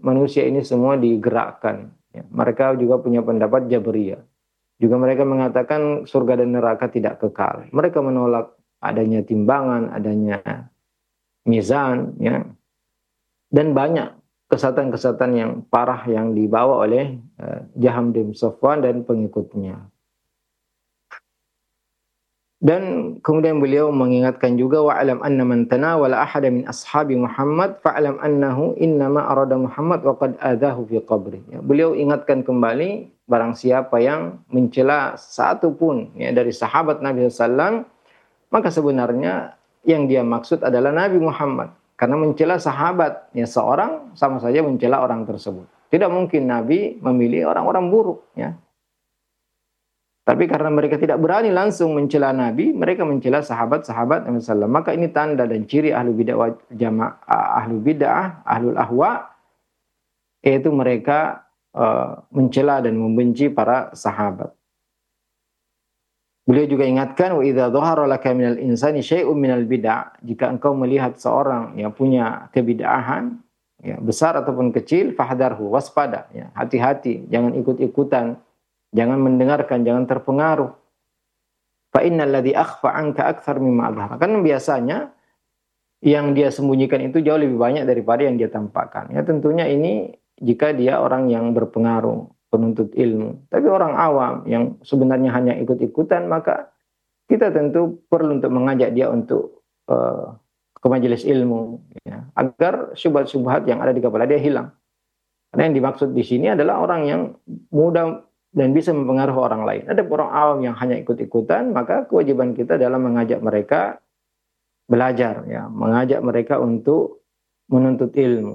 manusia ini semua digerakkan. Ya. Mereka juga punya pendapat Jabriyah. Juga mereka mengatakan surga dan neraka tidak kekal. Mereka menolak adanya timbangan, adanya mizan, ya. Dan banyak kesatan-kesatan yang parah yang dibawa oleh Jaham bin Safwan dan pengikutnya. Dan kemudian beliau mengingatkan juga wa'lam anna man tanawala ahada min ashabi Muhammad fa'lam annahu innama arada Muhammad wa qad adahu fi qabri. Ya, beliau ingatkan kembali barang siapa yang mencela satu pun ya, dari sahabat Nabi SAW, maka sebenarnya yang dia maksud adalah Nabi Muhammad. Karena mencela sahabat ya seorang sama saja mencela orang tersebut. Tidak mungkin Nabi memilih orang-orang buruk ya. Tapi karena mereka tidak berani langsung mencela Nabi, mereka mencela sahabat-sahabat Nabi SAW. Maka ini tanda dan ciri ahlu bid'ah ahlu bid'ah, ahlul ahwa, yaitu mereka mencela dan membenci para sahabat. Beliau juga ingatkan wa idza dhahara laka minal insani syai'un minal bid'ah, jika engkau melihat seorang yang punya kebid'ahan, ya, besar ataupun kecil, fahdarhu, waspada, ya, hati-hati, jangan ikut-ikutan. Jangan mendengarkan, jangan terpengaruh. Fa innal ladzi akhfa anka aktsar mimma adhara. Kan biasanya yang dia sembunyikan itu jauh lebih banyak daripada yang dia tampakkan. Ya tentunya ini jika dia orang yang berpengaruh, penuntut ilmu. Tapi orang awam yang sebenarnya hanya ikut-ikutan, maka kita tentu perlu untuk mengajak dia untuk ke majelis ilmu, ya, agar syubhat-syubhat yang ada di kepala dia hilang. Karena yang dimaksud di sini adalah orang yang mudah dan bisa mempengaruhi orang lain. Ada orang awam yang hanya ikut-ikutan, maka kewajiban kita adalah mengajak mereka belajar, ya, mengajak mereka untuk menuntut ilmu.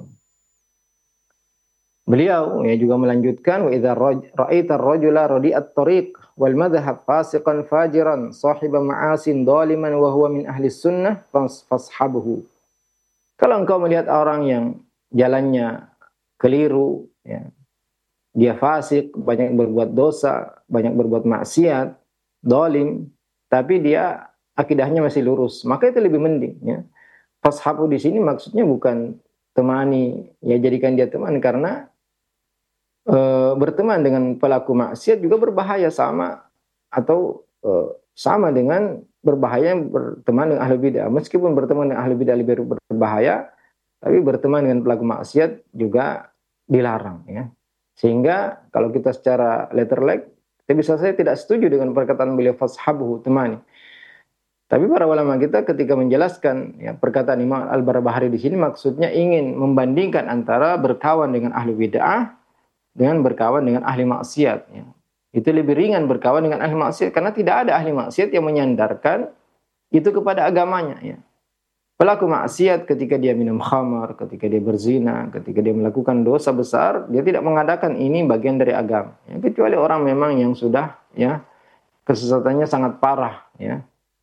Beliau ya juga melanjutkan wa idza ra'aita ar-rajula radi'at tariq wal madhhab fasiqan fajiran sahiba ma'asin dhaliman wa huwa min ahli sunnah fashabhu. Kalau engkau melihat orang yang jalannya keliru, ya, dia fasik, banyak berbuat dosa, banyak berbuat maksiat, dolim, tapi dia akidahnya masih lurus, maka itu lebih mending. Ya. Fashabu di sini maksudnya bukan temani, ya jadikan dia teman, karena berteman dengan pelaku maksiat juga berbahaya sama, atau sama dengan berbahaya berteman dengan ahli bidah. Meskipun berteman dengan ahli bidah lebih berbahaya, tapi berteman dengan pelaku maksiat juga dilarang. Ya. Sehingga kalau kita secara letter like, bisa saya tidak setuju dengan perkataan beliau fashabuhu, temani. Tapi para ulama kita ketika menjelaskan ya, perkataan Imam Al-Barbahari di sini maksudnya ingin membandingkan antara berkawan dengan ahli bid'ah dengan berkawan dengan ahli maksiat. Ya. Itu lebih ringan berkawan dengan ahli maksiat karena tidak ada ahli maksiat yang menyandarkan itu kepada agamanya. Ya. Pelaku maksiat ketika dia minum khamar, ketika dia berzina, ketika dia melakukan dosa besar, dia tidak mengadakan ini bagian dari agama. Ya, kecuali orang memang yang sudah ya kesesatannya sangat parah. Ya.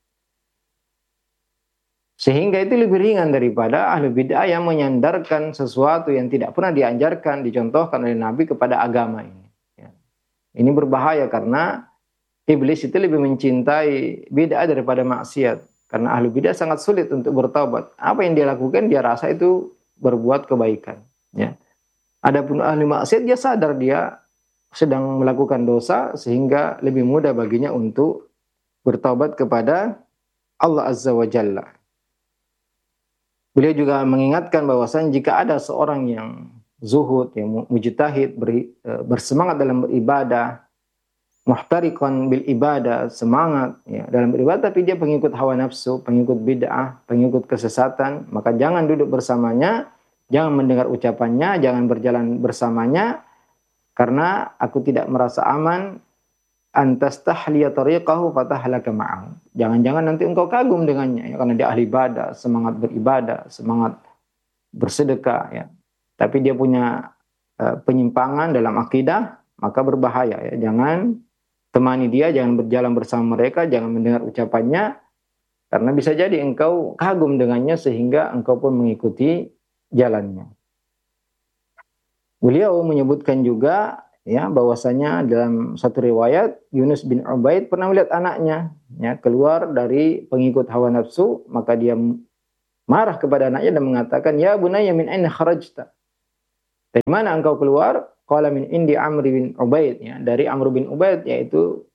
Sehingga itu lebih ringan daripada ahli bid'ah yang menyandarkan sesuatu yang tidak pernah diajarkan, dicontohkan oleh Nabi kepada agama ini. Ya. Ini berbahaya karena iblis itu lebih mencintai bid'ah daripada maksiat. Karena ahli bidah sangat sulit untuk bertaubat. Apa yang dia lakukan, dia rasa itu berbuat kebaikan. Ya. Adapun ahli maksiat, dia sadar dia sedang melakukan dosa, sehingga lebih mudah baginya untuk bertaubat kepada Allah Azza wa Jalla. Beliau juga mengingatkan bahwasanya jika ada seorang yang zuhud, yang mujtahid, bersemangat dalam beribadah, muhtariqan bil ibadah, semangat ya, dalam beribadah, tapi dia pengikut hawa nafsu, pengikut bid'ah, pengikut kesesatan, maka jangan duduk bersamanya, jangan mendengar ucapannya, jangan berjalan bersamanya, karena aku tidak merasa aman antastahliya tariqahu fatahlaka ma'ahu. Jangan-jangan nanti engkau kagum dengannya, ya, karena dia ahli ibadah, semangat beribadah, semangat bersedekah, ya. Tapi dia punya penyimpangan dalam akidah, maka berbahaya. Ya. Jangan temani dia, jangan berjalan bersama mereka, jangan mendengar ucapannya, karena bisa jadi engkau kagum dengannya sehingga engkau pun mengikuti jalannya. Beliau menyebutkan juga ya bahwasanya dalam satu riwayat Yunus bin Ubaid pernah melihat anaknya ya keluar dari pengikut hawa nafsu, maka dia marah kepada anaknya dan mengatakan, "Ya bunayya min aina kharajta?" Dari mana engkau keluar? Qala min indi Amr bin Ubaid, ya, dari Amr bin Ubaid, yaitu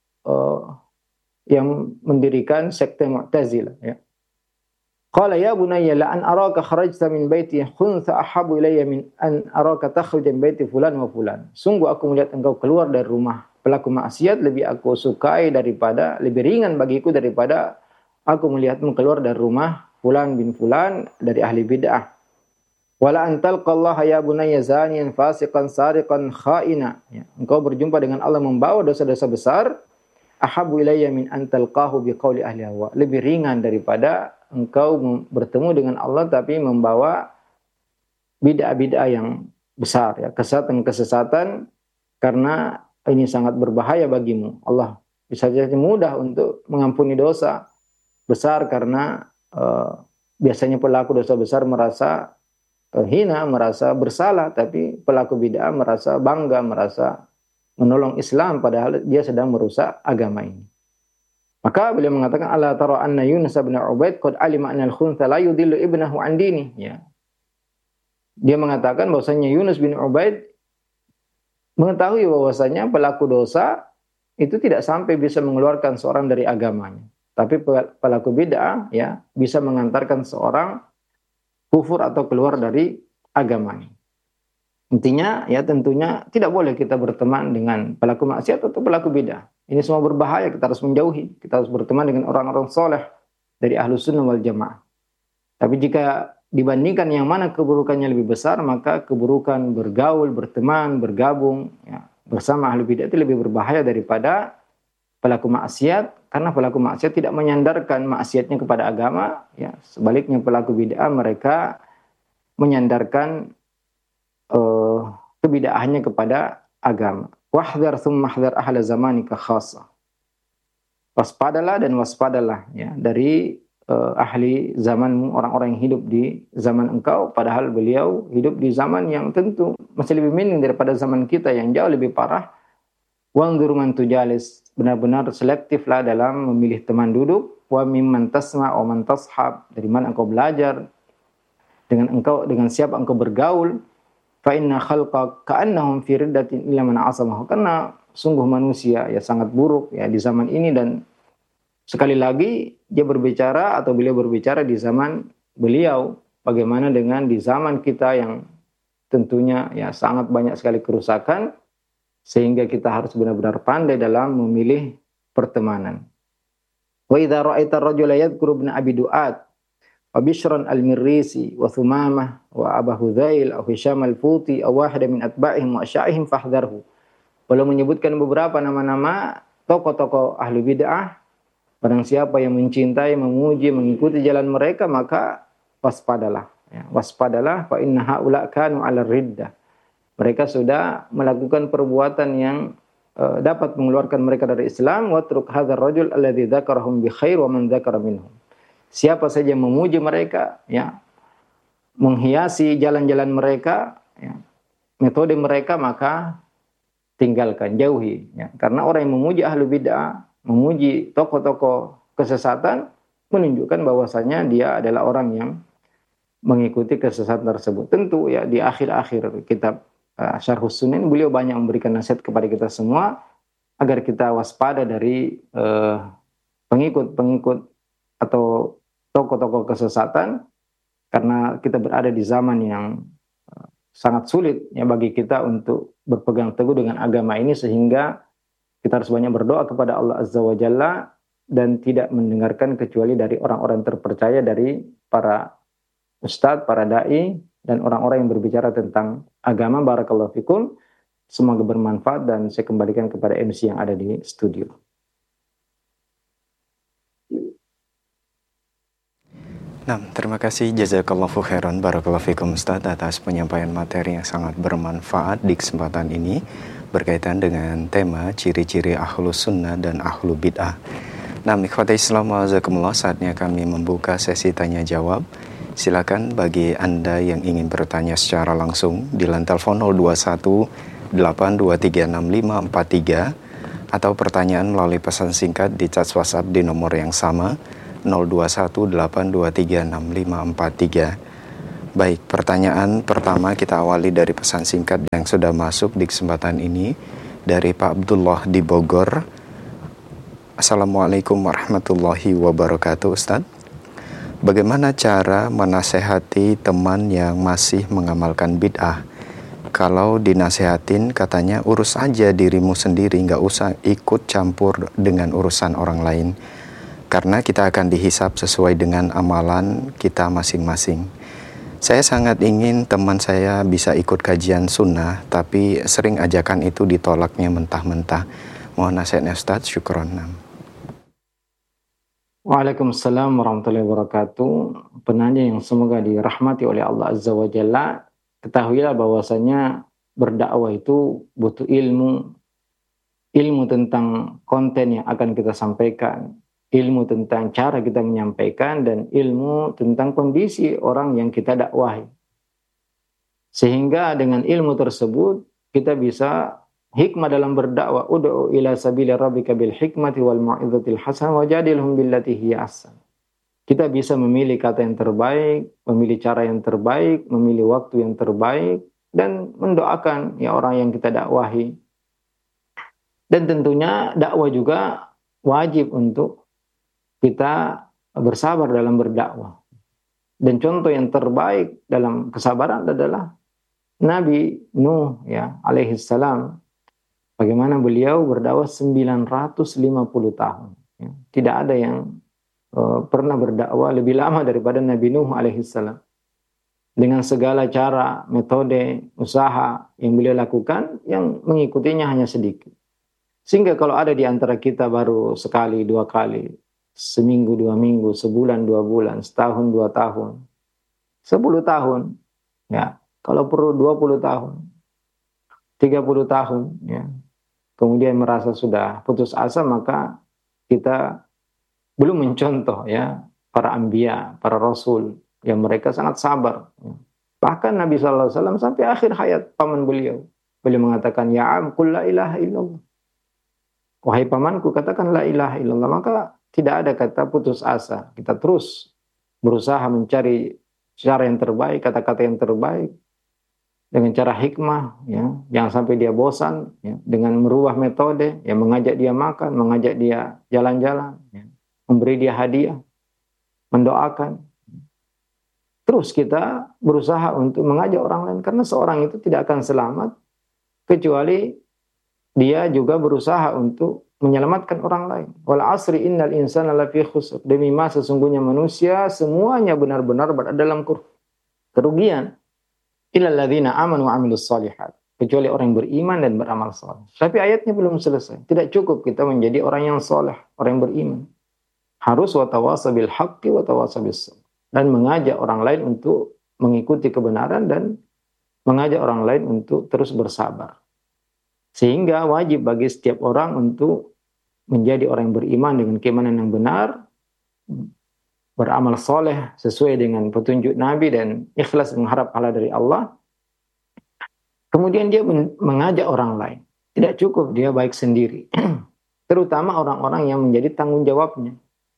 yang mendirikan sekte Mu'tazilah, ya. Qala ya bunayya la an araka kharajta min baiti khuntha ahabbu ilayya min an araka takhruja min baiti fulan wa fulan. Sungguh aku melihat engkau keluar dari rumah pelaku maksiat lebih aku sukai daripada, lebih ringan bagiku daripada aku melihatmu keluar dari rumah fulan bin fulan dari ahli bid'ah. Wala antal qallaha ya bunayya zaniyan fasiqan sariqan khaina. Ya, engkau berjumpa dengan Allah membawa dosa-dosa besar. Ahabbu ilayya min antal qahu biqauli ahli hawa. Lebih ringan daripada engkau bertemu dengan Allah tapi membawa bid'ah-bid'ah yang besar, ya, kesesatan-kesesatan, karena ini sangat berbahaya bagimu. Allah bisa jadi mudah untuk mengampuni dosa besar karena biasanya pelaku dosa besar merasa hina, merasa bersalah, tapi pelaku bid'ah merasa bangga, merasa menolong Islam padahal dia sedang merusak agama ini. Maka beliau mengatakan ala tara anna Yunus bin Ubaid qad alima anna al-khuntha la yudillu ibnahu an dini, ya. Dia mengatakan bahwasanya Yunus bin Ubaid mengetahui bahwasanya pelaku dosa itu tidak sampai bisa mengeluarkan seorang dari agamanya. Tapi pelaku bid'ah, ya, bisa mengantarkan seorang kufur atau keluar dari agamanya. Intinya, ya, tentunya tidak boleh kita berteman dengan pelaku maksiat atau pelaku bid'ah. Ini semua berbahaya, kita harus menjauhi. Kita harus berteman dengan orang-orang soleh dari Ahlus Sunnah wal Jamaah. Tapi jika dibandingkan yang mana keburukannya lebih besar, maka keburukan bergaul, berteman, bergabung, ya, bersama ahli bid'ah itu lebih berbahaya daripada pelaku maksiat, karena pelaku maksiat tidak menyandarkan maksiatnya kepada agama, ya. Sebaliknya pelaku bid'ah mereka menyandarkan kebid'ahannya kepada agama. Wahdhar tsumma hdhar ahla zamanika khassa. Waspadalah dan waspadalah, ya, dari ahli zamanmu, orang-orang yang hidup di zaman engkau, padahal beliau hidup di zaman yang tentu masih lebih minim daripada zaman kita yang jauh lebih parah. Wanzur man tujalis, benar-benar selektiflah dalam memilih teman duduk. Wa mimman tasma' wa man tashab, dari mana engkau belajar, dengan siapa engkau bergaul. Fa inna khalqa ka'annahum fi riddatin illa man asamahu, karena sungguh manusia, ya, sangat buruk, ya, di zaman ini. Dan sekali lagi beliau berbicara di zaman beliau, bagaimana dengan di zaman kita yang tentunya, ya, sangat banyak sekali kerusakan, sehingga kita harus benar-benar pandai dalam memilih pertemanan. Wa idza ra'aita ar-rajula yadhkuru ibn Abi Du'at wa Bishran al-Mirrisi wa Thumamah wa Abu Hudzail wa Hisham al-Futi aw wahida min atba'ihim wa asya'ihim fahdharhu. Beliau menyebutkan beberapa nama-nama tokoh-tokoh ahli bid'ah. Barang siapa yang mencintai, memuji, mengikuti jalan mereka, maka waspadalah, ya, waspadalah, fa inna haula kanu 'ala riddah. Mereka sudah melakukan perbuatan yang dapat mengeluarkan mereka dari Islam. Watruk hadzal rajul alladzi dzakarahum bi khair wa man dzakara minhum. Siapa saja yang memuji mereka, ya, menghiasi jalan-jalan mereka, ya, metode mereka, maka tinggalkan, jauhi, ya. Karena orang yang memuji ahlu bid'ah, memuji tokoh-tokoh kesesatan, menunjukkan bahwasanya dia adalah orang yang mengikuti kesesatan tersebut. Tentu, ya, di akhir-akhir kitab Syarhus Sunan beliau banyak memberikan nasihat kepada kita semua agar kita waspada dari pengikut-pengikut atau tokoh-tokoh kesesatan, karena kita berada di zaman yang sangat sulit, ya, bagi kita untuk berpegang teguh dengan agama ini, sehingga kita harus banyak berdoa kepada Allah Azza wa Jalla dan tidak mendengarkan kecuali dari orang-orang terpercaya, dari para ustadz, para dai, dan orang-orang yang berbicara tentang agama. Barakallahu fikum. Semoga bermanfaat, dan saya kembalikan kepada MC yang ada di studio. Nah, terima kasih jazakallahu khairan barakallahu fikum Ustaz atas penyampaian materi yang sangat bermanfaat di kesempatan ini berkaitan dengan tema ciri-ciri ahlus sunnah dan ahlu bid'ah. Nah, ikhwati Islam wajazakumullah, saatnya kami membuka sesi tanya jawab. Silakan bagi Anda yang ingin bertanya secara langsung di line telepon 021 8236543 atau pertanyaan melalui pesan singkat di chat WhatsApp di nomor yang sama 021 8236543. Baik, pertanyaan pertama kita awali dari pesan singkat yang sudah masuk di kesempatan ini dari Pak Abdullah di Bogor. Assalamualaikum warahmatullahi wabarakatuh, Ustadz. Bagaimana cara menasehati teman yang masih mengamalkan bid'ah? Kalau dinasehatin katanya urus aja dirimu sendiri, nggak usah ikut campur dengan urusan orang lain. Karena kita akan dihisap sesuai dengan amalan kita masing-masing. Saya sangat ingin teman saya bisa ikut kajian sunnah, tapi sering ajakan itu ditolaknya mentah-mentah. Mohon nasihatnya Ustadz, syukron. Waalaikumsalam warahmatullahi wabarakatuh. Penanya yang semoga dirahmati oleh Allah Azza wa Jalla. Ketahuilah bahwasanya berdakwah itu butuh ilmu. Ilmu tentang konten yang akan kita sampaikan, ilmu tentang cara kita menyampaikan, dan ilmu tentang kondisi orang yang kita dakwahi. Sehingga dengan ilmu tersebut kita bisa hikmah dalam berdakwah. Ud'u ila sabili rabbika bil hikmati wal mau'izatil hasanah wajadilhum billati hiya ahsan. Kita bisa memilih kata yang terbaik, memilih cara yang terbaik, memilih waktu yang terbaik, dan mendoakan ya orang yang kita dakwahi. Dan tentunya dakwah juga wajib untuk kita bersabar dalam berdakwah. Dan contoh yang terbaik dalam kesabaran adalah Nabi Nuh ya alaihi salam. Bagaimana beliau berdakwah 950 tahun. Ya. Tidak ada yang pernah berdakwah lebih lama daripada Nabi Nuh alaihi salam. Dengan segala cara, metode, usaha yang beliau lakukan, yang mengikutinya hanya sedikit. Sehingga kalau ada di antara kita baru sekali, dua kali, seminggu, 2 minggu, sebulan, 2 bulan, setahun, 2 tahun, 10 tahun, ya, kalau perlu 20 tahun, 30 tahun, ya, kemudian merasa sudah putus asa, maka kita belum mencontoh ya para anbiya, para rasul yang mereka sangat sabar. Ya. Bahkan Nabi SAW sampai akhir hayat paman beliau mengatakan, ya am, qul la ilaha illallah. Wahai pamanku, katakan la ilaha illallah. Maka tidak ada kata putus asa. Kita terus berusaha mencari cara yang terbaik, kata-kata yang terbaik, dengan cara hikmah, ya, jangan sampai dia bosan, ya, dengan merubah metode, ya, mengajak dia makan, mengajak dia jalan-jalan, ya, memberi dia hadiah, mendoakan. Terus kita berusaha untuk mengajak orang lain, karena seorang itu tidak akan selamat kecuali dia juga berusaha untuk menyelamatkan orang lain. Wal asri innal insana lafi khusr. Demi masa sesungguhnya manusia semuanya benar-benar berada dalam kerugian. Illal ladzina amanu wa amilus shalihat. Kecuali orang yang beriman dan beramal saleh. Tapi ayatnya belum selesai. Tidak cukup kita menjadi orang yang saleh, orang yang beriman. Harus watawasa bil haqqi watawasa bis sabr. Dan mengajak orang lain untuk mengikuti kebenaran dan mengajak orang lain untuk terus bersabar. Sehingga wajib bagi setiap orang untuk menjadi orang yang beriman dengan keimanan yang benar, beramal soleh sesuai dengan petunjuk Nabi dan ikhlas mengharap pahala dari Allah. Kemudian dia mengajak orang lain. Tidak cukup dia baik sendiri. Terutama orang-orang yang menjadi tanggung jawabnya.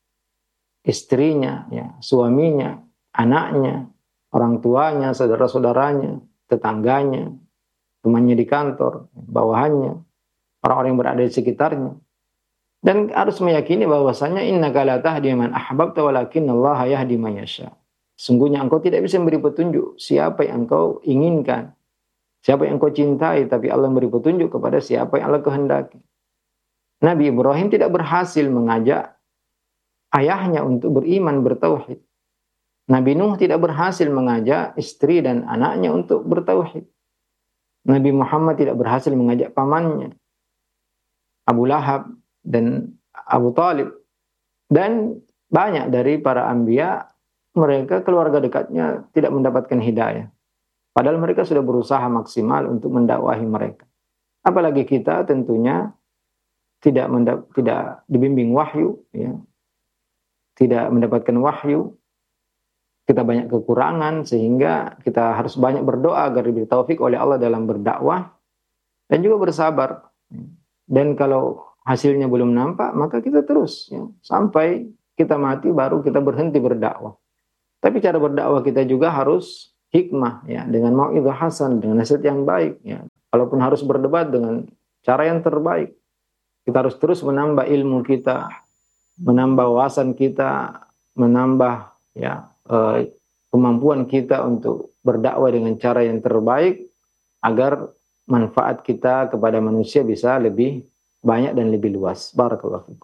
Istrinya, ya, suaminya, anaknya, orang tuanya, saudara-saudaranya, tetangganya, temannya di kantor, bawahannya, orang-orang yang berada di sekitarnya. Dan harus meyakini bahwasanya innaka la tahdi man ahbabta walakinallaha yahdi man yasha. Sungguhnya engkau tidak bisa memberi petunjuk siapa yang engkau inginkan, siapa yang engkau cintai, tapi Allah memberi petunjuk kepada siapa yang Allah kehendaki. Nabi Ibrahim tidak berhasil mengajak ayahnya untuk beriman, bertauhid. Nabi Nuh tidak berhasil mengajak istri dan anaknya untuk bertauhid. Nabi Muhammad tidak berhasil mengajak pamannya, Abu Lahab dan Abu Talib. Dan banyak dari para anbiya, mereka keluarga dekatnya tidak mendapatkan hidayah. Padahal mereka sudah berusaha maksimal untuk mendakwahi mereka. Apalagi kita tentunya tidak dibimbing wahyu, ya, tidak mendapatkan wahyu. Kita banyak kekurangan sehingga kita harus banyak berdoa agar diberi taufik oleh Allah dalam berdakwah dan juga bersabar. Dan kalau hasilnya belum nampak, maka kita terus, ya, sampai kita mati baru kita berhenti berdakwah. Tapi cara berdakwah kita juga harus hikmah, ya, dengan mau'izah hasan, dengan nasihat yang baik, ya. Walaupun harus berdebat dengan cara yang terbaik. Kita harus terus menambah ilmu kita, menambah wawasan kita, menambah, ya, kemampuan kita untuk berdakwah dengan cara yang terbaik agar manfaat kita kepada manusia bisa lebih banyak dan lebih luas. Barakallahu fikum.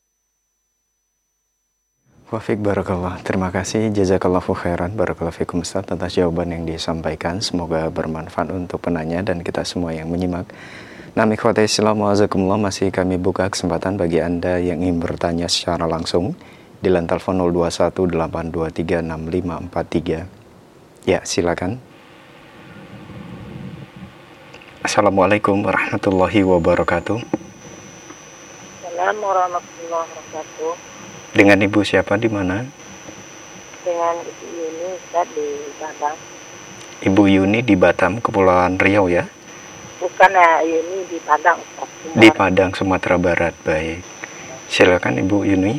Wafik barakallah. Terima kasih jazakallahu khairan barakallahu fikum Ustaz atas jawaban yang disampaikan. Semoga bermanfaat untuk penanya dan kita semua yang menyimak. Nah, ikhwati Islam wa'azakumullah, masih kami buka kesempatan bagi Anda yang ingin bertanya secara langsung di line telepon 0218236543. Ya, silakan. Assalamualaikum warahmatullahi wabarakatuh. Assalamualaikum warahmatullahi wabarakatuh. Dengan Ibu siapa di mana? Dengan Ibu Yuni, Ustaz, di Padang. Ibu Yuni di Batam, Kepulauan Riau ya? Bukan ya, Yuni di Padang, Ustaz. Di Padang, Sumatera Barat. Baik. Silakan Ibu Yuni.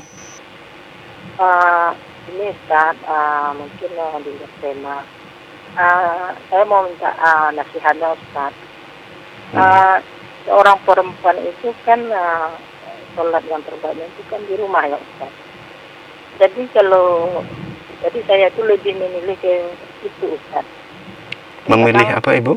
Ini Ustaz, mungkin di tema. Saya mau minta nasihatnya Ustaz. Seorang perempuan itu kan sholat yang terbaiknya itu kan di rumah ya Ustaz. Jadi saya itu lebih memilih ke itu Ustaz. Memilih apa Ibu?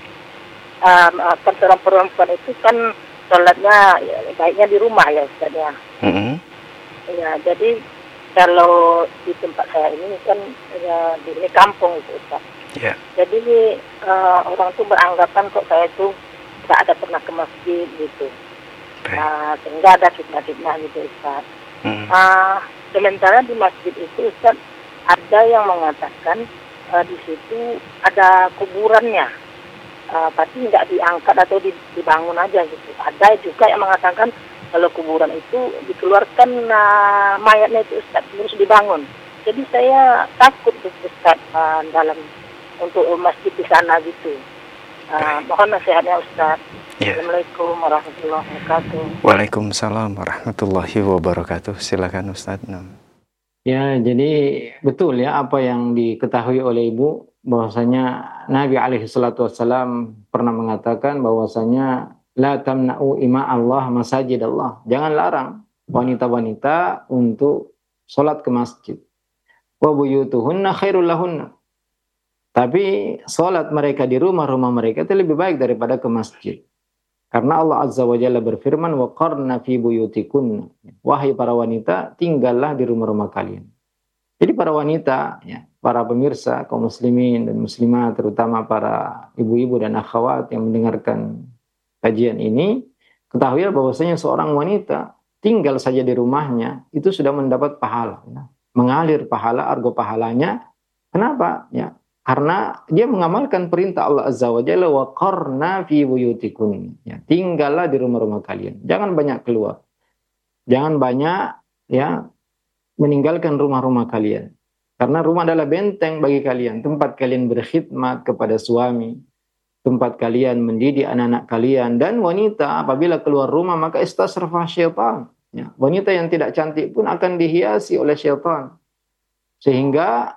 Kan seorang perempuan itu kan sholatnya ya, baiknya di rumah ya Ustaz ya. Ya, jadi kalau di tempat saya ini kan ya, di ini kampung itu Ustaz. Yeah. Jadi orang tuh beranggapan kok saya itu tidak ada pernah ke masjid gitu. Sehingga ada fitnah-fitnah gitu Ustaz. Sementara di masjid itu Ustaz ada yang mengatakan di situ ada kuburannya, tapi nggak diangkat atau dibangun aja gitu. Ada juga yang mengatakan kalau kuburan itu dikeluarkan mayatnya itu Ustaz terus dibangun. Jadi saya takut Ustaz dalam untuk masjid di sana gitu. Mohon nasihatnya Ustaz. Yeah. Assalamualaikum warahmatullahi wabarakatuh. Waalaikumsalam warahmatullahi wabarakatuh. Silakan Ustaz. Ya, jadi betul ya apa yang diketahui oleh Ibu, bahwasanya Nabi alaihi salatu wassalam pernah mengatakan bahwasanya la tamna'u ima Allah masajid Allah. Jangan larang wanita-wanita untuk sholat ke masjid. Wa buyutuhunna khairul lahunna. Tapi sholat mereka di rumah-rumah mereka itu lebih baik daripada ke masjid. Karena Allah Azza wa Jalla berfirman, وَقَرْنَ فِي بُيُوتِكُنَّ. Wahai para wanita, tinggallah di rumah-rumah kalian. Jadi para wanita, ya, para pemirsa, kaum muslimin dan muslimat, terutama para ibu-ibu dan akhwat yang mendengarkan kajian ini, ketahuilah bahwasanya seorang wanita tinggal saja di rumahnya, itu sudah mendapat pahala. Ya. Mengalir pahala, argo pahalanya. Kenapa? Ya. Karena dia mengamalkan perintah Allah Azza wa Jalla, wa qarna fi buyutikunna. Ya, tinggallah di rumah-rumah kalian. Jangan banyak keluar. Jangan banyak ya meninggalkan rumah-rumah kalian. Karena rumah adalah benteng bagi kalian, tempat kalian berkhidmat kepada suami, tempat kalian mendidik anak-anak kalian. Dan wanita apabila keluar rumah maka istasrafah syaitan. Ya, wanita yang tidak cantik pun akan dihiasi oleh syaitan. Sehingga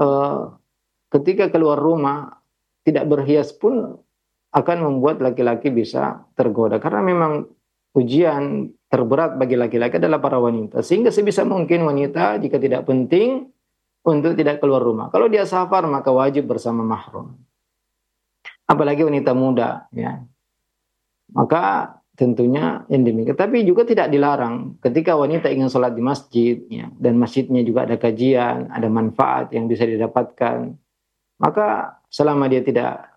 ketika keluar rumah tidak berhias pun akan membuat laki-laki bisa tergoda. Karena memang ujian terberat bagi laki-laki adalah para wanita. Sehingga sebisa mungkin wanita jika tidak penting untuk tidak keluar rumah. Kalau dia safar maka wajib bersama mahram. Apalagi wanita muda, ya. Maka tentunya yang demikian. Tapi juga tidak dilarang ketika wanita ingin sholat di masjid, ya, dan masjidnya juga ada kajian, ada manfaat yang bisa didapatkan. Maka selama dia tidak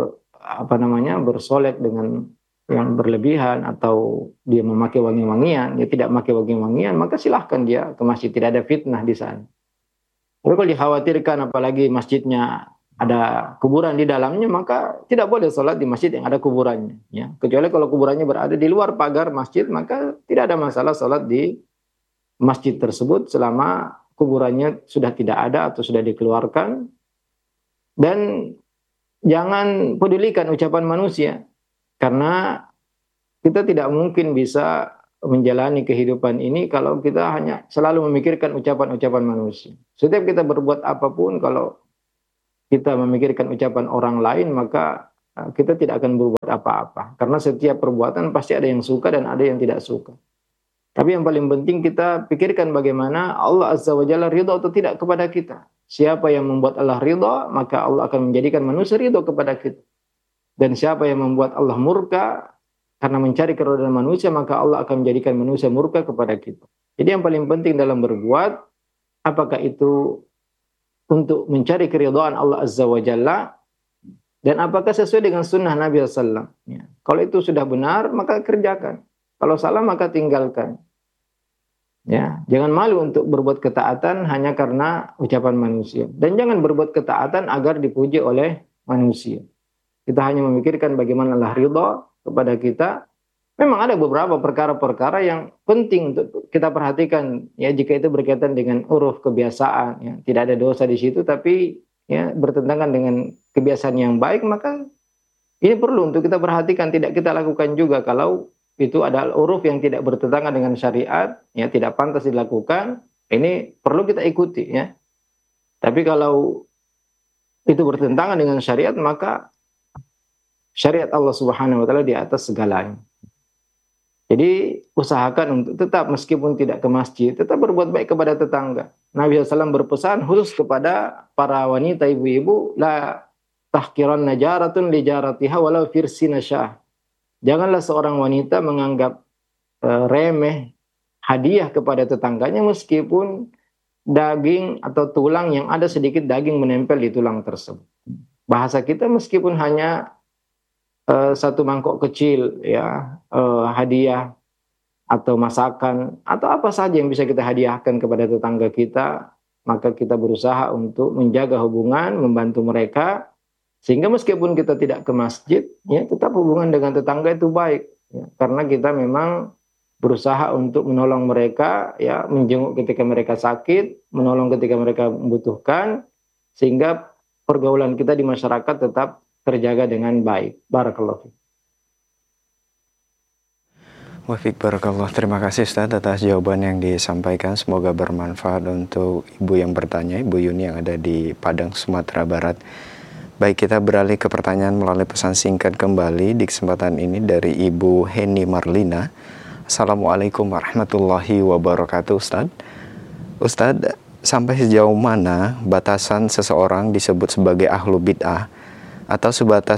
bersolek dengan yang berlebihan atau dia memakai wangi-wangian, dia tidak memakai wangi-wangian, maka silahkan dia ke masjid, tidak ada fitnah di sana. Tapi kalau dikhawatirkan apalagi masjidnya ada kuburan di dalamnya, maka tidak boleh sholat di masjid yang ada kuburannya. Ya. Kecuali kalau kuburannya berada di luar pagar masjid, maka tidak ada masalah sholat di masjid tersebut selama kuburannya sudah tidak ada atau sudah dikeluarkan. Dan jangan pedulikan ucapan manusia, karena kita tidak mungkin bisa menjalani kehidupan ini kalau kita hanya selalu memikirkan ucapan-ucapan manusia. Setiap kita berbuat apapun, kalau kita memikirkan ucapan orang lain, maka kita tidak akan berbuat apa-apa. Karena setiap perbuatan pasti ada yang suka dan ada yang tidak suka. Tapi yang paling penting kita pikirkan bagaimana Allah Azza wa Jalla ridha atau tidak kepada kita. Siapa yang membuat Allah ridha, maka Allah akan menjadikan manusia ridha kepada kita. Dan siapa yang membuat Allah murka karena mencari keridhaan manusia, maka Allah akan menjadikan manusia murka kepada kita. Jadi yang paling penting dalam berbuat, apakah itu untuk mencari keridhaan Allah Azza wa Jalla, dan apakah sesuai dengan sunnah Nabi SAW. Ya. Kalau itu sudah benar, maka kerjakan. Kalau salah, maka tinggalkan. Ya, jangan malu untuk berbuat ketaatan hanya karena ucapan manusia. Dan jangan berbuat ketaatan agar dipuji oleh manusia. Kita hanya memikirkan bagaimana Allah ridha kepada kita. Memang ada beberapa perkara-perkara yang penting untuk kita perhatikan, ya, jika itu berkaitan dengan uruf kebiasaan, ya, tidak ada dosa di situ, tapi ya bertentangan dengan kebiasaan yang baik, maka ini perlu untuk kita perhatikan, tidak kita lakukan juga kalau itu adalah uruf yang tidak bertentangan dengan syariat, ya, tidak pantas dilakukan, ini perlu kita ikuti, ya. Tapi kalau itu bertentangan dengan syariat, maka syariat Allah Subhanahu wa taala di atas segalanya. Jadi usahakan untuk tetap meskipun tidak ke masjid, tetap berbuat baik kepada tetangga. Nabi SAW berpesan khusus kepada para wanita ibu-ibu, la tahkiran najaratun li jaratiha walau firsina syah. Janganlah seorang wanita menganggap remeh hadiah kepada tetangganya meskipun daging atau tulang yang ada sedikit daging menempel di tulang tersebut. Bahasa kita meskipun hanya satu mangkok kecil, ya, hadiah atau masakan atau apa saja yang bisa kita hadiahkan kepada tetangga kita, maka kita berusaha untuk menjaga hubungan, membantu mereka, sehingga meskipun kita tidak ke masjid, ya, tetap hubungan dengan tetangga itu baik, ya, karena kita memang berusaha untuk menolong mereka, ya, menjenguk ketika mereka sakit, menolong ketika mereka membutuhkan, sehingga pergaulan kita di masyarakat tetap terjaga dengan baik. Barakallahu. Wafik barakallah. Terima kasih Ustaz atas jawaban yang disampaikan. Semoga bermanfaat untuk ibu yang bertanya, Ibu Yuni yang ada di Padang, Sumatera Barat. Baik, kita beralih ke pertanyaan melalui pesan singkat kembali di kesempatan ini dari Ibu Heni Marlina. Assalamualaikum warahmatullahi wabarakatuh Ustaz. Ustaz, sampai sejauh mana batasan seseorang disebut sebagai ahlu bid'ah? Atau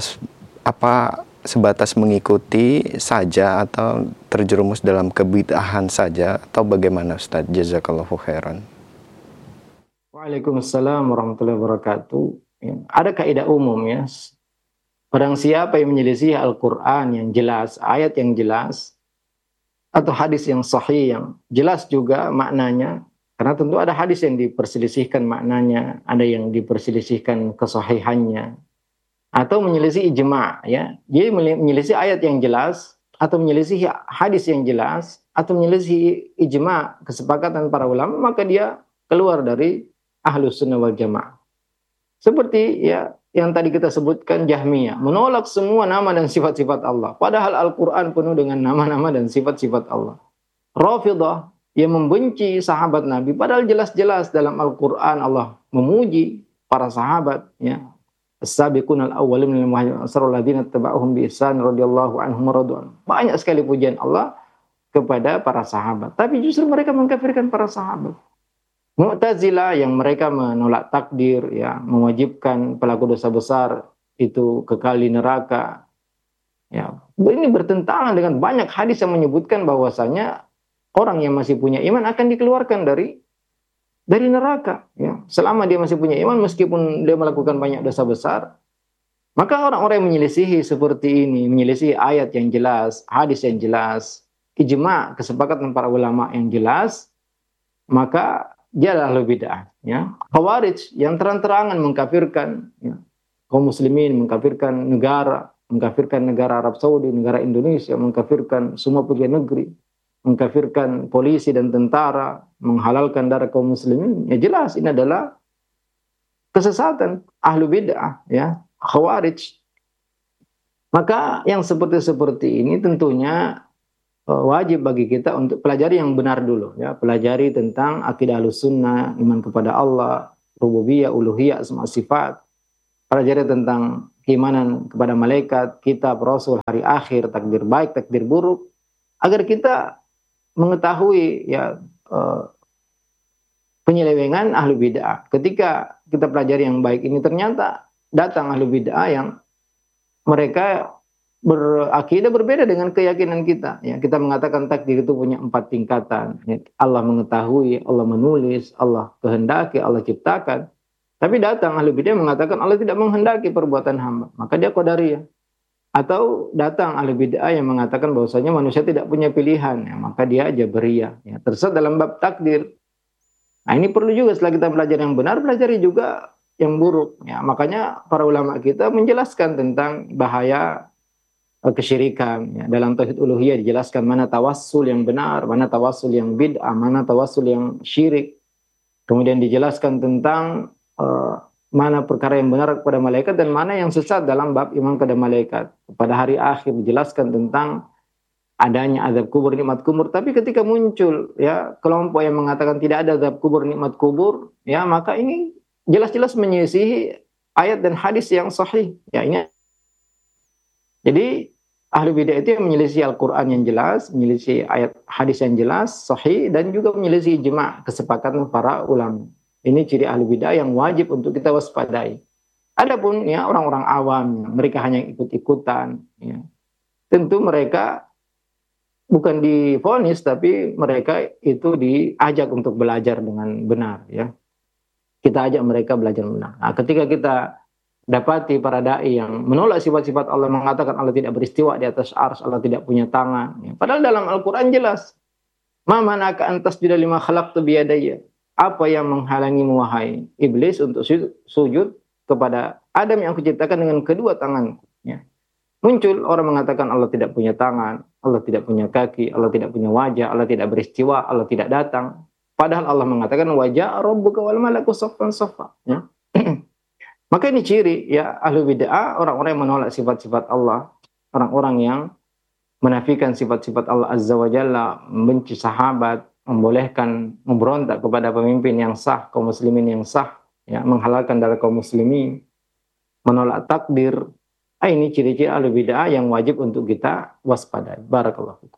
sebatas mengikuti saja atau terjerumus dalam kebid'ahan saja, atau bagaimana Ustaz? Jazakallahu khairan. Waalaikumsalam warahmatullahi wabarakatuh. Ya, ada kaidah umum, ya. Barang siapa yang menyelisih Al-Quran yang jelas, ayat yang jelas, atau hadis yang sahih yang jelas juga maknanya, karena tentu ada hadis yang diperselisihkan maknanya, ada yang diperselisihkan kesahihannya, atau menyelisih ijma', ya. Jadi menyelisih ayat yang jelas, atau menyelisih hadis yang jelas, atau menyelisih ijma', kesepakatan para ulama, maka dia keluar dari Ahlus Sunnah wal Jamaah. Seperti, ya, yang tadi kita sebutkan Jahmiyah, menolak semua nama dan sifat-sifat Allah, padahal Al-Quran penuh dengan nama-nama dan sifat-sifat Allah. Rafidah yang membenci sahabat Nabi, padahal jelas-jelas dalam Al-Quran Allah memuji para sahabat, ya. As-sabiqunal awwalun minal muhajirin ansarul ladzina tabauhum bi ihsan radhiyallahu anhum radwan. Banyak sekali pujian Allah kepada para sahabat, tapi justru mereka mengkafirkan para sahabat. Mu'tazilah yang mereka menolak takdir, ya, mewajibkan pelaku dosa besar itu kekal di neraka. Ya, ini bertentangan dengan banyak hadis yang menyebutkan bahwasanya orang yang masih punya iman akan dikeluarkan dari neraka, ya. Selama dia masih punya iman, meskipun dia melakukan banyak dosa besar, maka orang-orang yang menyelisihi seperti ini, menyelisihi ayat yang jelas, hadis yang jelas, ijma', kesepakatan para ulama yang jelas, maka dia adalah ahlu bid'ah, ya. Khawarij yang terang-terangan mengkafirkan, ya, kaum muslimin, mengkafirkan negara Arab Saudi, negara Indonesia, mengkafirkan semua pegawai negeri, mengkafirkan polisi dan tentara, menghalalkan darah kaum muslimin, ya jelas ini adalah kesesatan ahlu bid'ah, ya, khawarij. Maka yang seperti ini tentunya wajib bagi kita untuk pelajari yang benar dulu, ya, pelajari tentang akidah Ahlus Sunnah, iman kepada Allah, rububiyah, uluhiyah, asma sifat. pelajari tentang keimanan kepada malaikat, kitab, rasul, hari akhir, takdir baik, takdir buruk, agar kita mengetahui ya penyelewengan ahlu bid'ah. Ketika kita pelajari yang baik ini, ternyata datang ahlu bid'ah yang mereka berakidah berbeda dengan keyakinan kita. Ya, kita mengatakan takdir itu punya 4 tingkatan. Ya, Allah mengetahui, Allah menulis, Allah kehendaki, Allah ciptakan. Tapi datang ahli bid'ah mengatakan Allah tidak menghendaki perbuatan hamba, maka dia qadariyah. Atau datang ahli bid'ah yang mengatakan bahwasanya manusia tidak punya pilihan, ya, maka dia jabariyah. Ya, tersesat dalam bab takdir. Nah, ini perlu juga setelah kita belajar yang benar, pelajari juga yang buruk. Ya, makanya para ulama kita menjelaskan tentang bahaya kesyirikan. Ya, dalam tauhid uluhiyah dijelaskan mana tawassul yang benar, mana tawassul yang bid'ah, mana tawassul yang syirik. Kemudian dijelaskan tentang mana perkara yang benar kepada malaikat dan mana yang sesat dalam bab iman kepada malaikat. Pada hari akhir dijelaskan tentang adanya azab kubur, nikmat kubur. Tapi ketika muncul ya kelompok yang mengatakan tidak ada azab kubur, nikmat kubur, ya maka ini jelas-jelas menyelisihi ayat dan hadis yang sahih. Ya ini. Jadi ahli bidah itu yang menyelisih Al-Quran yang jelas, menyelisih ayat hadis yang jelas, sahih, dan juga menyelisih ijma' kesepakatan para ulama. Ini ciri ahli bidah yang wajib untuk kita waspadai. Adapun ya orang-orang awam, mereka hanya ikut-ikutan. Ya. Tentu mereka bukan divonis, tapi mereka itu diajak untuk belajar dengan benar. Ya. Kita ajak mereka belajar benar. Nah, ketika kita dapati para da'i yang menolak sifat-sifat Allah, mengatakan Allah tidak beristiwa di atas arsy, Allah tidak punya tangan. Ya. Padahal dalam Al-Quran jelas, ma manaka an tasjuda lima khalaqtu biyadayya. Apa yang menghalangi wahai iblis untuk sujud kepada Adam yang aku ciptakan dengan kedua tanganku. Ya. Muncul orang mengatakan Allah tidak punya tangan, Allah tidak punya kaki, Allah tidak punya wajah, Allah tidak beristiwa, Allah tidak datang. Padahal Allah mengatakan wajah rabbuka wal malaku saffan saffa. Ya. Maka ini ciri ya ahlu bid'ah, orang-orang yang menolak sifat-sifat Allah, orang-orang yang menafikan sifat-sifat Allah Azza wa Jalla, membenci sahabat, membolehkan memberontak kepada pemimpin yang sah, kaum muslimin yang sah, ya, menghalalkan darah kaum muslimin, menolak takdir. Ini ciri-ciri ahlu bid'ah yang wajib untuk kita waspadai. Barakallahu fikum.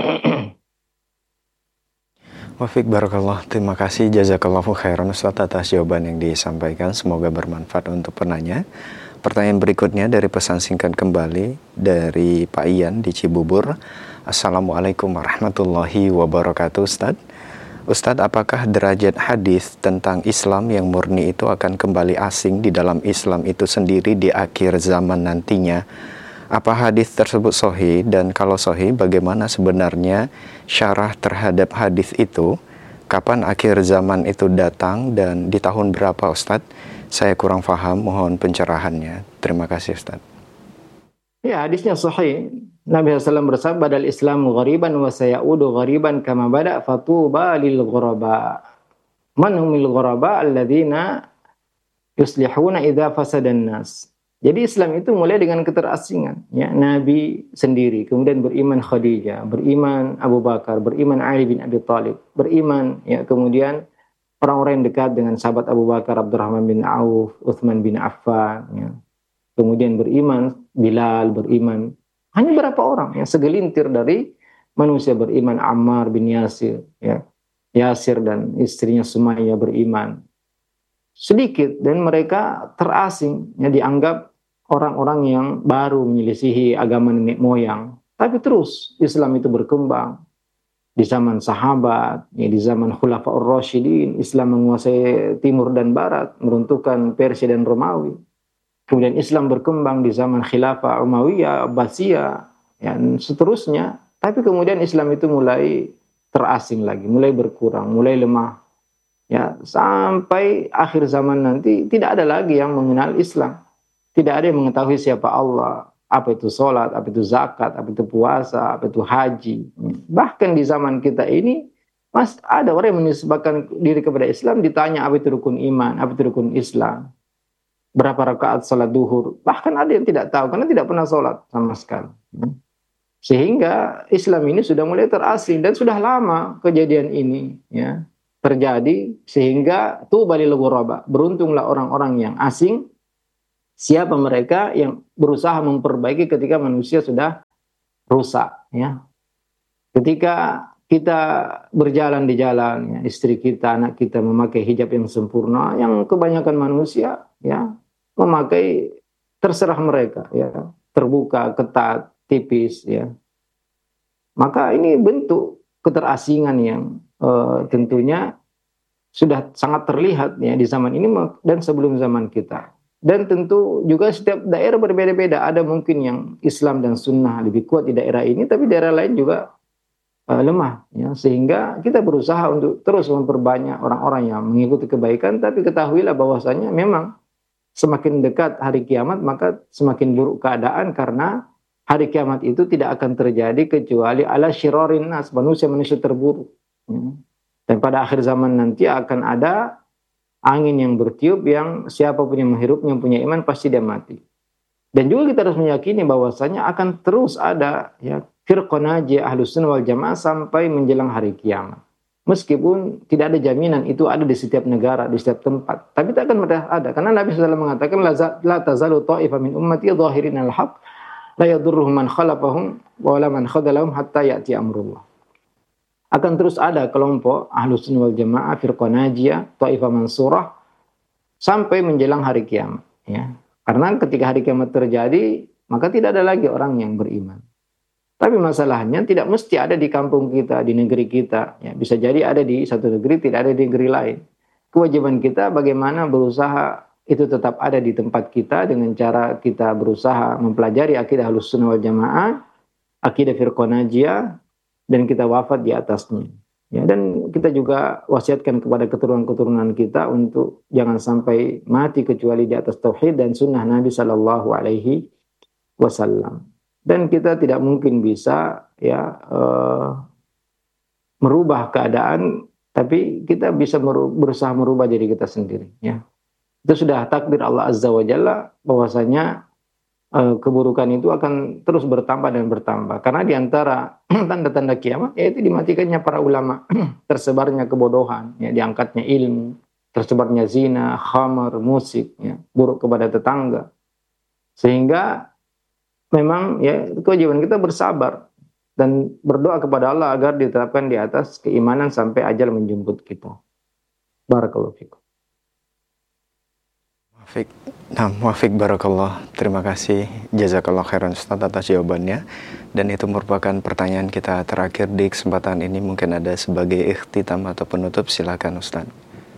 Wafiq barakallah, terima kasih jazakallahu khairan Ustaz atas jawaban yang disampaikan, semoga bermanfaat untuk penanya. Pertanyaan berikutnya dari pesan singkat kembali dari Pak Ian di Cibubur. Assalamualaikum warahmatullahi wabarakatuh Ustaz. Ustaz, apakah derajat hadis tentang Islam yang murni itu akan kembali asing di dalam Islam itu sendiri di akhir zaman nantinya? Apa hadis tersebut sahih, dan kalau sahih bagaimana sebenarnya syarah terhadap hadis itu? Kapan akhir zaman itu datang dan di tahun berapa Ustadz? Saya kurang paham, mohon pencerahannya. Terima kasih Ustadz. Ya, hadisnya sahih. Nabi SAW bersabda, "Badal Islamu ghariban wa sayaudu ghariban kama bada fatuba lil ghuraba." Man humil ghuraba alladzina yuslihuna idza fasadan nas. Jadi Islam itu mulai dengan keterasingan, ya, Nabi sendiri, kemudian beriman Khadijah, beriman Abu Bakar, beriman Ali bin Abi Thalib, beriman ya kemudian orang-orang yang dekat dengan sahabat Abu Bakar, Abdurrahman bin Auf, Utsman bin Affan, ya. Kemudian beriman Bilal, beriman hanya berapa orang, yang segelintir dari manusia beriman, Ammar bin Yasir, ya. Yasir dan istrinya Sumayyah beriman. Sedikit, dan mereka terasing, ya, dianggap orang-orang yang baru menyelisihi agama nenek moyang. Tapi terus Islam itu berkembang. Di zaman sahabat, ya, di zaman Khulafaur Rasyidin, Islam menguasai timur dan barat, meruntuhkan Persia dan Romawi. Kemudian Islam berkembang di zaman Khilafah Umayyah, Abbasiyah, dan seterusnya. Tapi kemudian Islam itu mulai terasing lagi, mulai berkurang, mulai lemah. Ya, sampai akhir zaman nanti tidak ada lagi yang mengenal Islam. Tidak ada yang mengetahui siapa Allah, apa itu sholat, apa itu zakat, apa itu puasa, apa itu haji. Bahkan di zaman kita ini, masih ada orang yang menisbahkan diri kepada Islam, ditanya apa itu rukun iman, apa itu rukun Islam, berapa rakaat sholat duhur. Bahkan ada yang tidak tahu, karena tidak pernah sholat sama sekali. Sehingga Islam ini sudah mulai terasing, dan sudah lama kejadian ini, ya, terjadi, sehingga tuba lil ghuraba, beruntunglah orang-orang yang asing, siapa mereka yang berusaha memperbaiki ketika manusia sudah rusak, ya. Ketika kita berjalan di jalan, ya, istri kita, anak kita memakai hijab yang sempurna, yang kebanyakan manusia, ya, memakai terserah mereka, ya, terbuka, ketat, tipis, ya. Maka ini bentuk keterasingan yang tentunya sudah sangat terlihat, ya, di zaman ini dan sebelum zaman kita. Dan tentu juga setiap daerah berbeda-beda. Ada mungkin yang Islam dan Sunnah lebih kuat di daerah ini, tapi daerah lain juga lemah, ya. Sehingga kita berusaha untuk terus memperbanyak orang-orang yang mengikuti kebaikan, tapi ketahuilah bahwasanya memang semakin dekat hari kiamat maka semakin buruk keadaan, karena hari kiamat itu tidak akan terjadi kecuali ala syirarin nas, manusia-manusia terburuk, ya. Dan pada akhir zaman nanti akan ada angin yang bertiup yang siapapun yang menghirupnya, yang punya iman pasti dia mati. Dan juga kita harus meyakini bahwasanya akan terus ada, ya, firqah najiyah Ahlus Sunnah wal Jamaah sampai menjelang hari kiamat. Meskipun tidak ada jaminan itu ada di setiap negara, di setiap tempat, tapi tak akan ada. Karena Nabi SAW mengatakan la tazalu ta'ifah min ummati zahirin al-haq la yadurruhum man khalafahum wa la man khadalahum hatta ya'ti amrullah. Akan terus ada kelompok Ahlus Sunnah wal Jamaah, firqah najiyah, ta'ifah mansurah sampai menjelang hari kiamat, ya. Karena ketika hari kiamat terjadi, maka tidak ada lagi orang yang beriman. Tapi masalahnya tidak mesti ada di kampung kita, di negeri kita, ya. Bisa jadi ada di satu negeri, tidak ada di negeri lain. Kewajiban kita bagaimana berusaha itu tetap ada di tempat kita dengan cara kita berusaha mempelajari akidah Ahlus Sunnah wal Jamaah, akidah firqah najiyah, dan kita wafat di atasnya. Ya, dan kita juga wasiatkan kepada keturunan-keturunan kita untuk jangan sampai mati kecuali di atas tauhid dan sunnah Nabi Sallallahu Alaihi Wasallam. Dan kita tidak mungkin bisa, ya, merubah keadaan, tapi kita bisa berusaha merubah diri kita sendiri, ya. Itu sudah takdir Allah Azza wa Jalla bahwasanya keburukan itu akan terus bertambah dan bertambah. Karena di antara tanda-tanda kiamat yaitu dimatikannya para ulama, tersebarnya kebodohan, ya, diangkatnya ilmu, tersebarnya zina, khamar, musik, ya, buruk kepada tetangga. Sehingga memang, ya, kewajiban kita bersabar dan berdoa kepada Allah agar diterapkan di atas keimanan sampai ajal menjemput kita. Barakallahu fikum. Muafiq barakallah. Terima kasih jazakallah khairan Ustaz atas jawabannya. Dan itu merupakan pertanyaan kita terakhir di kesempatan ini. Mungkin ada sebagai ikhtitam atau penutup, silakan Ustaz.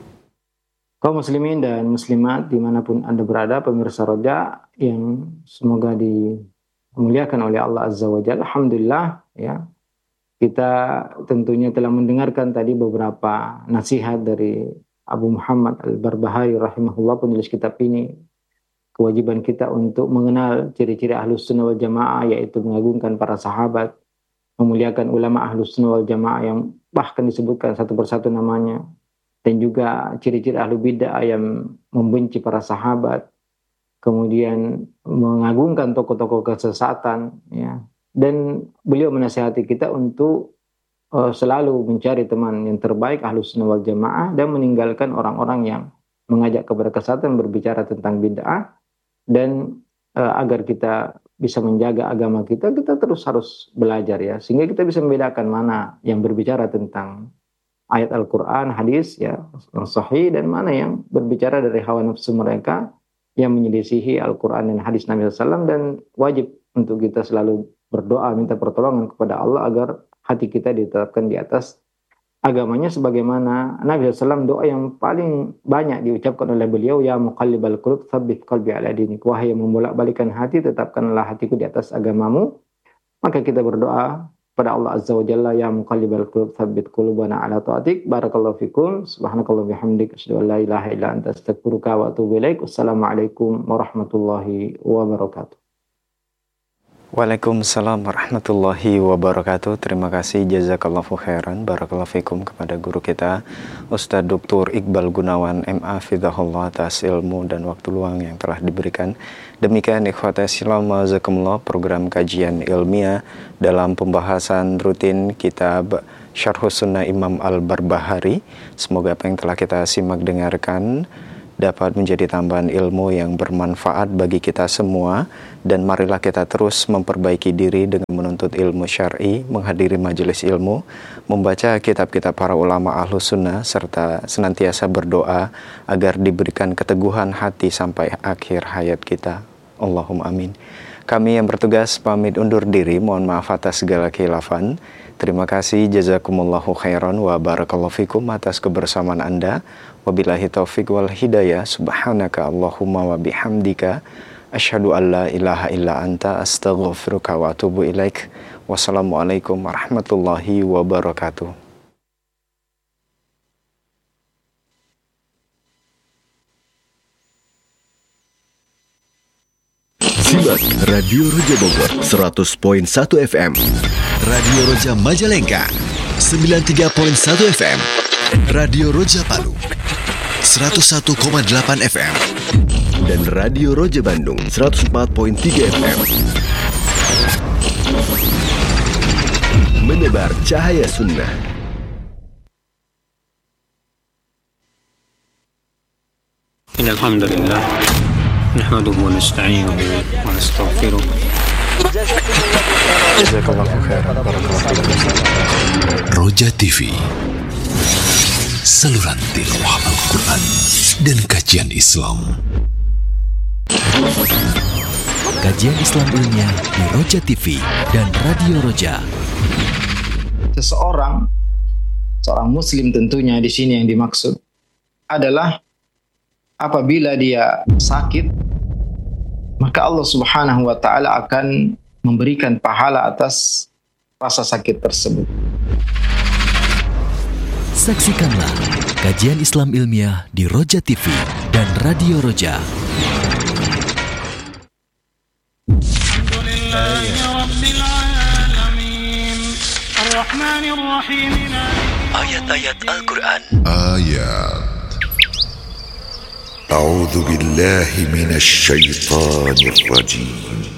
Kaum muslimin dan muslimat dimanapun Anda berada, pemirsa Roja yang semoga dimuliakan oleh Allah Azza wa Jalla. Alhamdulillah, ya, kita tentunya telah mendengarkan tadi beberapa nasihat dari Abu Muhammad Al-Barbahari rahimahullah, penulis kitab ini. Kewajiban kita untuk mengenal ciri-ciri Ahlus Sunnah wal Jamaah, yaitu mengagungkan para sahabat, memuliakan ulama Ahlus Sunnah wal Jamaah yang bahkan disebutkan satu persatu namanya, dan juga ciri-ciri ahlu bid'ah yang membenci para sahabat, kemudian mengagungkan tokoh-tokoh kesesatan, ya. Dan beliau menasihati kita untuk selalu mencari teman yang terbaik Ahlus Sunnah wal Jamaah dan meninggalkan orang-orang yang mengajak kepada kesesatan, berbicara tentang bid'ah. Dan agar kita bisa menjaga agama kita terus harus belajar, ya, sehingga kita bisa membedakan mana yang berbicara tentang ayat Al-Quran, hadis, ya, yang sahih, dan mana yang berbicara dari hawa nafsu mereka yang menyelisihi Al-Quran dan hadis Nabi SAW. Dan wajib untuk kita selalu berdoa, minta pertolongan kepada Allah agar hati kita ditetapkan di atas agamanya, sebagaimana Nabi SAW doa yang paling banyak diucapkan oleh beliau, ya muqallibal qulub tsabbit qalbi ala dinik, wahai yang membolak-balikan hati, tetapkanlah hatiku di atas agamamu. Maka kita berdoa pada Allah Azza wa Jalla, ya muqallibal qulub tsabbit qulubana ala ta'atik. Barakallahu fikum, subhanakallah bihamdik, asyhadu an la ilaha illa anta astaghfiruka wa atubu ilaik. Wassalamualaikum warahmatullahi wabarakatuh. Waalaikumsalam warahmatullahi wabarakatuh. Terima kasih jazakallahu khairan barakallahu fikum kepada guru kita Ustadz Dr. Iqbal Gunawan MA Fidahullah atas ilmu dan waktu luang yang telah diberikan. Demikian ikhwata Islam jazakumullah, program kajian ilmiah dalam pembahasan rutin kitab Syarhus Sunnah Imam Al-Barbahari. Semoga apa yang telah kita simak dengarkan dapat menjadi tambahan ilmu yang bermanfaat bagi kita semua. Dan marilah kita terus memperbaiki diri dengan menuntut ilmu syar'i, menghadiri majelis ilmu, membaca kitab-kitab para ulama Ahlus Sunnah, serta senantiasa berdoa agar diberikan keteguhan hati sampai akhir hayat kita. Allahumma amin. Kami yang bertugas pamit undur diri, mohon maaf atas segala khilafan. Terima kasih, jazakumullahu khairan wa barakallahu fikum atas kebersamaan Anda. Wabillahi taufik wal hidayah. Subhanaka Allahumma wa bihamdika asyhadu an la ilaha illa anta astaghfiruka wa atubu ilaik. Wassalamualaikum warahmatullahi wabarakatuh. Simak Radio Roja Bogor 100.1 FM, Radio Roja Majalengka 93.1 FM, Radio Roja Palu 101,8 FM, dan Radio Roja Bandung 104.3 FM. Menebar cahaya sunnah. Alhamdulillah, nahmaduhu wa nasta'inuhu wa nastaghfiruh. Roja TV, saluran tilawah Al-Quran dan kajian Islam. Kajian Islam ilmiah di Roja TV dan Radio Roja. Seorang muslim tentunya di sini yang dimaksud adalah apabila dia sakit, maka Allah Subhanahu wa taala akan memberikan pahala atas rasa sakit tersebut. Saksikanlah kajian Islam ilmiah di Roja TV dan Radio Roja. Ayat-ayat Al-Quran. A'udzu billahi minasy syaithanir rajim.